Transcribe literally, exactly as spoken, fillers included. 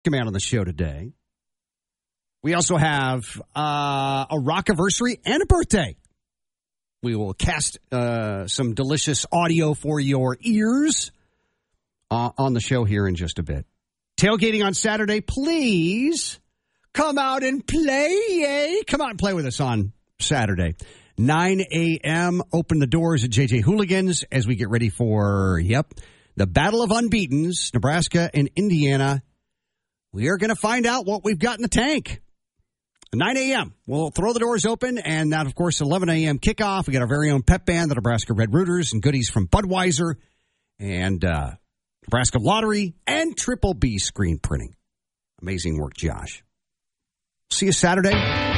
Man on the show today. We also have uh, a rock-iversary and a birthday. We will cast uh, some delicious audio for your ears uh, on the show here in just a bit. Tailgating on Saturday, please come out and play. Yay. Come out and play with us on Saturday. nine a.m. Open the doors at J J Hooligans as we get ready for, yep, the Battle of Unbeatens, Nebraska and Indiana. We are going to find out what we've got in the tank. nine a.m. We'll throw the doors open, and that, of course, eleven a.m. kickoff. We got our very own pep band, the Nebraska Red Rooters, and goodies from Budweiser, and uh, Nebraska Lottery, and Triple B Screen Printing. Amazing work, Josh. See you Saturday.